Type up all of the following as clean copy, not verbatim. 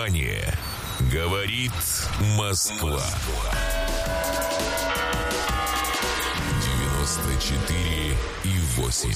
Внимание! Говорит Москва. 94,8.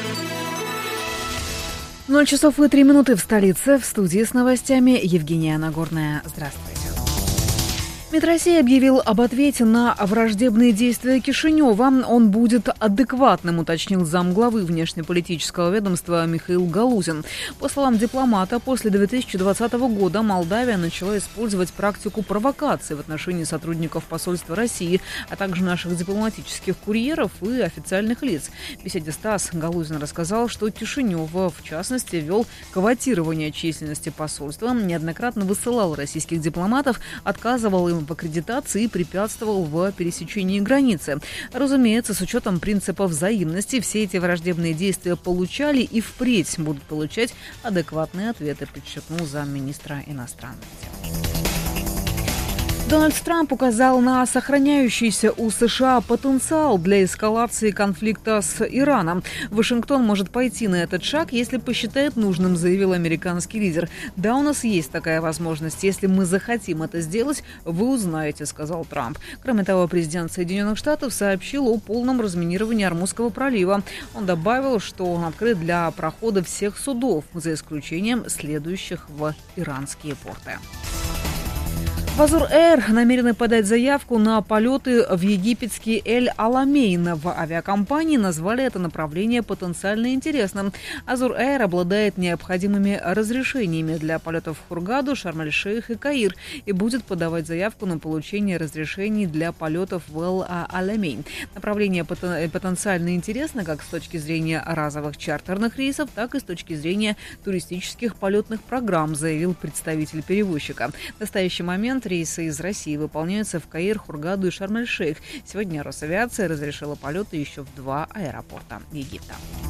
0 часов и 3 минуты в столице. В студии с новостями Евгения Нагорная. Здравствуйте. МИД России объявил об ответе на враждебные действия Кишинева. Он будет адекватным, уточнил замглавы внешнеполитического ведомства Михаил Галузин. По словам дипломата, после 2020 года Молдавия начала использовать практику провокации в отношении сотрудников посольства России, а также наших дипломатических курьеров и официальных лиц. В беседе с ТАСС Галузин рассказал, что Кишинев, в частности, вел квотирование численности посольства, неоднократно высылал российских дипломатов, отказывал им в аккредитации и препятствовал в пересечении границы. Разумеется, с учетом принципа взаимности, все эти враждебные действия получали и впредь будут получать адекватные ответы, подчеркнул замминистра иностранных дел. Дональд Трамп указал на сохраняющийся у США потенциал для эскалации конфликта с Ираном. Вашингтон может пойти на этот шаг, если посчитает нужным, заявил американский лидер. Да, у нас есть такая возможность. Если мы захотим это сделать, вы узнаете, сказал Трамп. Кроме того, президент Соединенных Штатов сообщил о полном разминировании Ормузского пролива. Он добавил, что он открыт для прохода всех судов, за исключением следующих в иранские порты. В Азур Эйр намерены подать заявку на полеты в египетский Эль-Аламейн. В авиакомпании назвали это направление потенциально интересным. Азур Эйр обладает необходимыми разрешениями для полетов в Хургаду, Шарм-эль-Шейх и Каир и будет подавать заявку на получение разрешений для полетов в Эль-Аламейн. Направление потенциально интересно как с точки зрения разовых чартерных рейсов, так и с точки зрения туристических полетных программ, заявил представитель перевозчика. В настоящий момент рейсы из России выполняются в Каир, Хургаду и Шарм-эль-Шейх. Сегодня Росавиация разрешила полеты еще в 2 аэропорта Египта.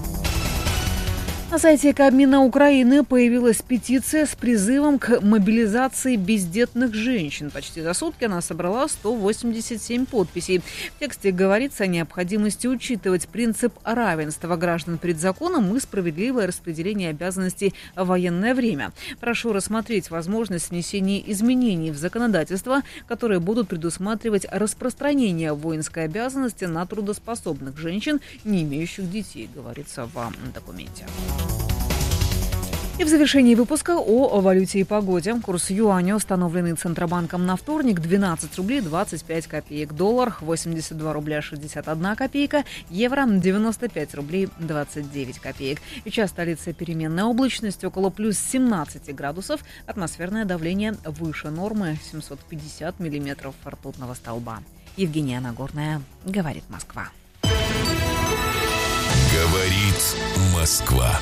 На сайте Кабмина Украины появилась петиция с призывом к мобилизации бездетных женщин. Почти за сутки она собрала 187 подписей. В тексте говорится о необходимости учитывать принцип равенства граждан перед законом и справедливое распределение обязанностей в военное время. Прошу рассмотреть возможность внесения изменений в законодательство, которые будут предусматривать распространение воинской обязанности на трудоспособных женщин, не имеющих детей, говорится в документе. И в завершении выпуска о валюте и погоде. Курс юаня, установленный Центробанком на вторник, 12 рублей 25 копеек. Доллар 82 рубля 61 копейка. Евро 95 рублей 29 копеек. Сейчас столица переменная облачность, около плюс 17 градусов. Атмосферное давление выше нормы 750 миллиметров ртутного столба. Евгения Нагорная, говорит Москва. Говорит Москва.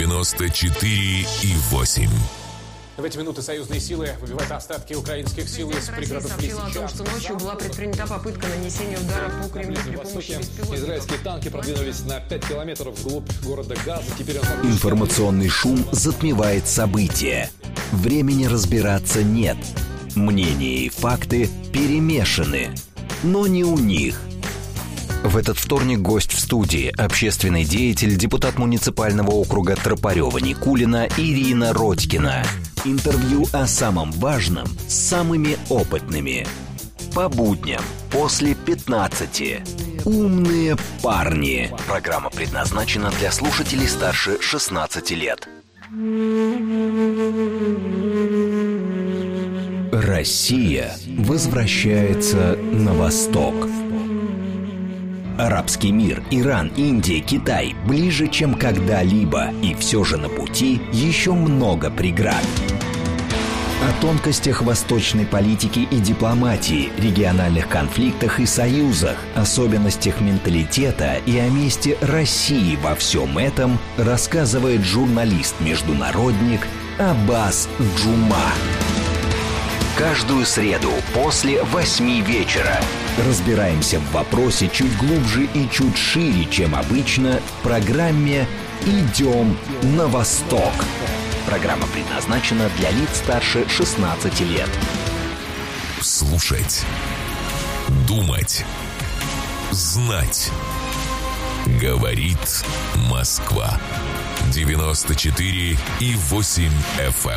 94,8. В эти минуты союзные силы выбивают остатки украинских сил из пригородов Лисичанска. Сообщила о том, что ночью была предпринята попытка нанесения удара по Кремлю при помощи беспилотников. Израильские танки продвинулись на 5 километров вглубь города Газа. Теперь Информационный шум затмевает события. Времени разбираться нет. Мнения и факты перемешаны. Но не у них. В этот вторник гость в студии – общественный деятель, депутат муниципального округа Тропарева-Никулина Ирина Родькина. Интервью о самом важном с самыми опытными. По будням после 15. «Умные парни». Программа предназначена для слушателей старше 16 лет. Россия возвращается на восток. Арабский мир, Иран, Индия, Китай ближе, чем когда-либо. И все же на пути еще много преград. О тонкостях восточной политики и дипломатии, региональных конфликтах и союзах, особенностях менталитета и о месте России во всем этом рассказывает журналист-международник Аббас Джума. Каждую среду после 8 вечера разбираемся в вопросе чуть глубже и чуть шире, чем обычно, в программе «Идем на восток». Программа предназначена для лиц старше 16 лет. Слушать, думать, знать. Говорит Москва. 94,8 FM.